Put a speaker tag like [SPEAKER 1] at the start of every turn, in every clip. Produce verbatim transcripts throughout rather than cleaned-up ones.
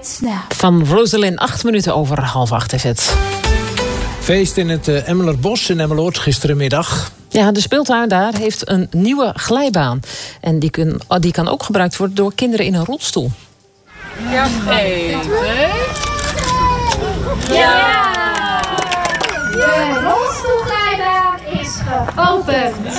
[SPEAKER 1] Snap.
[SPEAKER 2] Van Rosalind, acht minuten over half acht is het.
[SPEAKER 3] Feest in het uh, Emmeloordbos in Emmeloord gisterenmiddag.
[SPEAKER 2] Ja, de speeltuin daar heeft een nieuwe glijbaan. En die, kun, die kan ook gebruikt worden door kinderen in een rolstoel.
[SPEAKER 4] Ja, even.
[SPEAKER 1] Ja! De rolstoelglijbaan is geopend.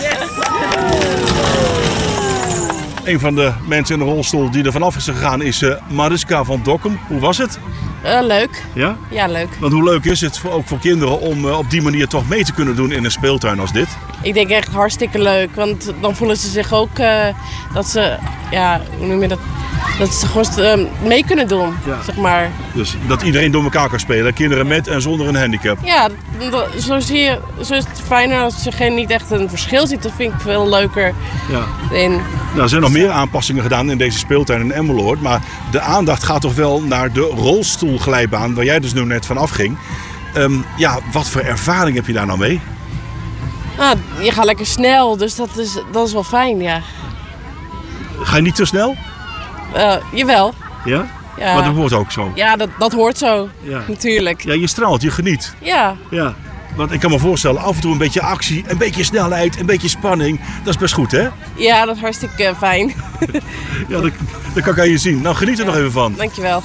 [SPEAKER 5] Een van de mensen in de rolstoel die er vanaf is gegaan is uh, Mariska van Dokkum. Hoe was het?
[SPEAKER 4] Uh, leuk.
[SPEAKER 5] Ja?
[SPEAKER 4] Ja, leuk.
[SPEAKER 5] Want hoe leuk is het voor, ook voor kinderen om uh, op die manier toch mee te kunnen doen in een speeltuin als dit?
[SPEAKER 4] Ik denk echt hartstikke leuk. Want dan voelen ze zich ook uh, dat ze, ja, hoe noem je dat? Dat ze gewoon uh, mee kunnen doen,
[SPEAKER 5] Ja.
[SPEAKER 4] zeg maar.
[SPEAKER 5] Dus dat iedereen door elkaar kan spelen. Kinderen met en zonder een handicap.
[SPEAKER 4] Ja, dat, zo, zie je, zo is het fijner als je geen, niet echt een verschil ziet. Dat vind ik veel leuker.
[SPEAKER 5] Ja.
[SPEAKER 4] In.
[SPEAKER 5] Nou, er zijn nog meer aanpassingen gedaan in deze speeltuin in Emmeloord. Maar de aandacht gaat toch wel naar de rolstoelglijbaan, waar jij dus nu net van afging. Um, ja, wat voor ervaring heb je daar nou mee?
[SPEAKER 4] Ah, je gaat lekker snel, dus dat is, dat is wel fijn, ja.
[SPEAKER 5] Ga je niet te snel?
[SPEAKER 4] Uh, jawel.
[SPEAKER 5] Ja?
[SPEAKER 4] Ja.
[SPEAKER 5] Maar dat hoort ook zo.
[SPEAKER 4] Ja, dat, dat hoort zo,
[SPEAKER 5] Ja.
[SPEAKER 4] natuurlijk.
[SPEAKER 5] Ja, je straalt, je geniet.
[SPEAKER 4] Ja.
[SPEAKER 5] Ja. Want ik kan me voorstellen, af en toe een beetje actie, een beetje snelheid, een beetje spanning. Dat is best goed, hè?
[SPEAKER 4] Ja, dat is hartstikke fijn.
[SPEAKER 5] Ja, dat, dat kan ik aan je zien. Nou, geniet er nog even van.
[SPEAKER 4] Dankjewel.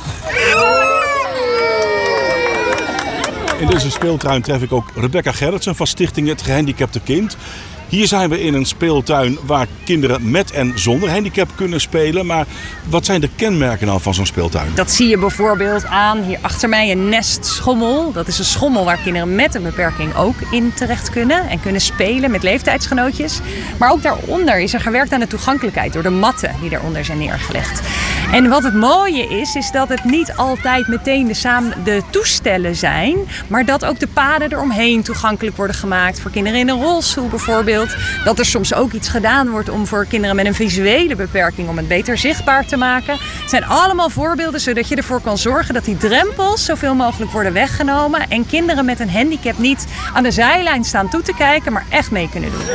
[SPEAKER 5] In deze speeltuin tref ik ook Rebecca Gerritsen van Stichting Het Gehandicapte Kind. Hier zijn we in een speeltuin waar kinderen met en zonder handicap kunnen spelen. Maar wat zijn de kenmerken dan van zo'n speeltuin?
[SPEAKER 6] Dat zie je bijvoorbeeld aan hier achter mij een nestschommel. Dat is een schommel waar kinderen met een beperking ook in terecht kunnen. En kunnen spelen met leeftijdsgenootjes. Maar ook daaronder is er gewerkt aan de toegankelijkheid door de matten die daaronder zijn neergelegd. En wat het mooie is, is dat het niet altijd meteen de, samen, de toestellen zijn. Maar dat ook de paden eromheen toegankelijk worden gemaakt. Voor kinderen in een rolstoel bijvoorbeeld. Dat er soms ook iets gedaan wordt om voor kinderen met een visuele beperking om het beter zichtbaar te maken. Het zijn allemaal voorbeelden zodat je ervoor kan zorgen dat die drempels zoveel mogelijk worden weggenomen. En kinderen met een handicap niet aan de zijlijn staan toe te kijken, maar echt mee kunnen doen.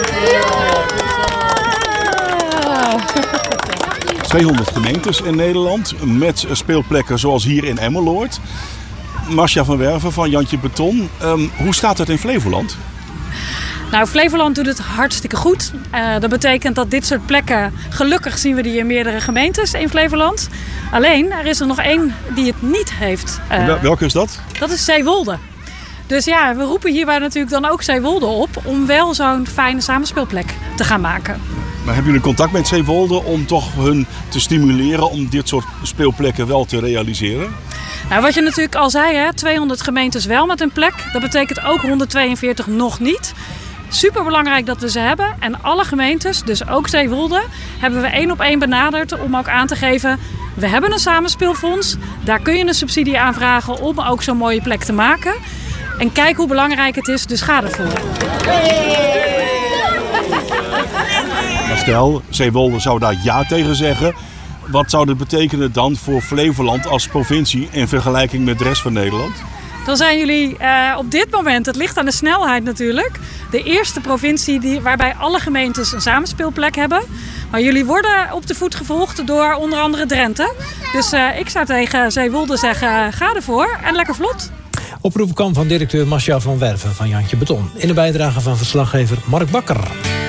[SPEAKER 5] tweehonderd gemeentes in Nederland met speelplekken zoals hier in Emmeloord. Marcia van Werven van Jantje Beton. Um, hoe staat het in Flevoland?
[SPEAKER 7] Nou, Flevoland doet het hartstikke goed. Uh, dat betekent dat dit soort plekken, gelukkig zien we die in meerdere gemeentes in Flevoland. Alleen, er is er nog één die het niet heeft. Uh,
[SPEAKER 5] Wel, welke is dat?
[SPEAKER 7] Dat is Zeewolde. Dus ja, we roepen hierbij natuurlijk dan ook Zeewolde op om wel zo'n fijne samenspeelplek te gaan maken.
[SPEAKER 5] Maar hebben jullie contact met Zeewolde om toch hun te stimuleren om dit soort speelplekken wel te realiseren?
[SPEAKER 7] Nou, wat je natuurlijk al zei, hè, tweehonderd gemeentes wel met een plek. Dat betekent ook honderdtweeënveertig nog niet. Super belangrijk dat we ze hebben. En alle gemeentes, dus ook Zeewolde, hebben we één op één benaderd om ook aan te geven. We hebben een samenspeelfonds. Daar kun je een subsidie aanvragen om ook zo'n mooie plek te maken. En kijk hoe belangrijk het is, dus ga ervoor.
[SPEAKER 5] Maar stel, Zeewolde zou daar ja tegen zeggen. Wat zou dat betekenen dan voor Flevoland als provincie in vergelijking met de rest van Nederland?
[SPEAKER 7] Dan zijn jullie uh, op dit moment, het ligt aan de snelheid natuurlijk, de eerste provincie die, waarbij alle gemeentes een samenspeelplek hebben. Maar jullie worden op de voet gevolgd door onder andere Drenthe. Dus uh, ik zou tegen Zeewolde zeggen, ga ervoor en lekker vlot.
[SPEAKER 3] Oproep kwam van directeur Marcia van Werven van Jantje Beton. In de bijdrage van verslaggever Mark Bakker.